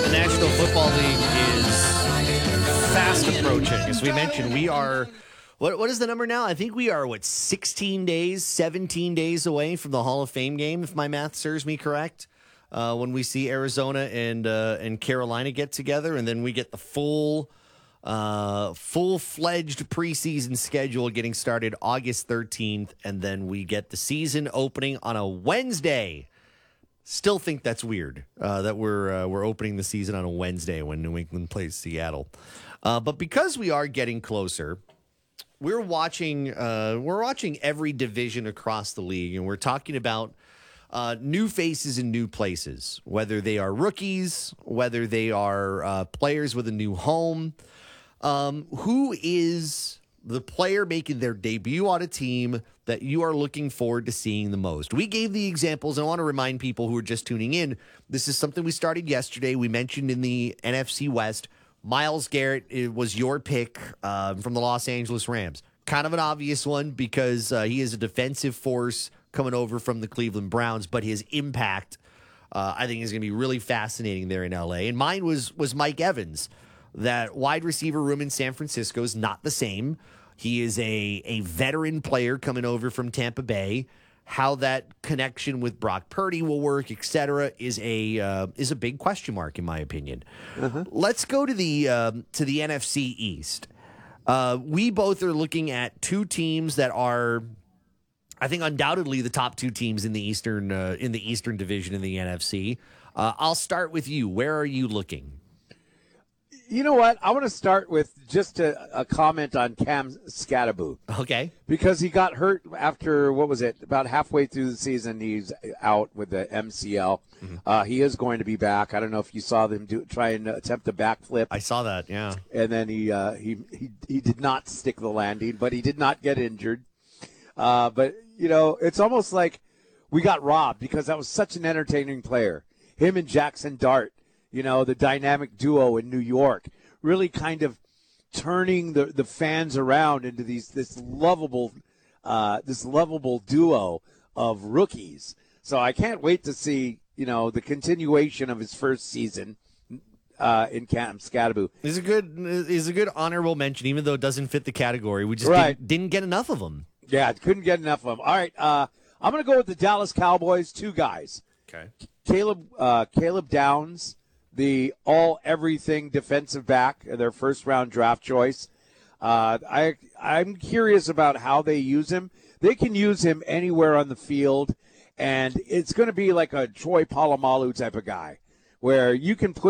The National Football League is fast approaching. As we mentioned, we are, what is the number now? I think we are, 16 days, 17 days away from the Hall of Fame game, if my math serves me correct, when we see Arizona and Carolina get together, and then we get the full-fledged preseason schedule getting started August 13th, and then we get the season opening on a Wednesday. Still think that's weird that we're opening the season on a Wednesday when New England plays Seattle. But because we are getting closer, we're watching every division across the league, and we're talking about new faces in new places, whether they are rookies, whether they are players with a new home. Who is the player making their debut on a team that you are looking forward to seeing the most? We gave the examples, and I want to remind people who are just tuning in, this is something we started yesterday. We mentioned in the NFC West, Myles Garrett, it was your pick from the Los Angeles Rams. Kind of an obvious one because he is a defensive force coming over from the Cleveland Browns, but his impact, I think, is going to be really fascinating there in L.A. And mine was Mike Evans. That wide receiver room in San Francisco is not the same. He is a veteran player coming over from Tampa Bay. How that connection with Brock Purdy will work, et cetera, is a big question mark, in my opinion. Let's go to the NFC East. We both are looking at two teams that are, I think, undoubtedly the top two teams in the Eastern Division in the NFC. I'll start with you. Where are you looking? You know what? I want to start with just a comment on Cam Skattebo. Okay. Because he got hurt after, about halfway through the season. He's out with the MCL. Mm-hmm. He is going to be back. I don't know if you saw them try and attempt a backflip. I saw that, yeah. And then he did not stick the landing, but he did not get injured. But, it's almost like we got robbed because that was such an entertaining player. Him and Jackson Dart. The dynamic duo in New York, really kind of turning the fans around into this lovable duo of rookies. So I can't wait to see, the continuation of his first season in Cam Skattebo. He's a good honorable mention, even though it doesn't fit the category. We just didn't get enough of him. Yeah, couldn't get enough of him. All right, I'm going to go with the Dallas Cowboys, two guys. Okay. Caleb Downs, the all-everything defensive back, their first-round draft choice. I'm curious about how they use him. They can use him anywhere on the field, and it's going to be like a Troy Polamalu type of guy, where you can put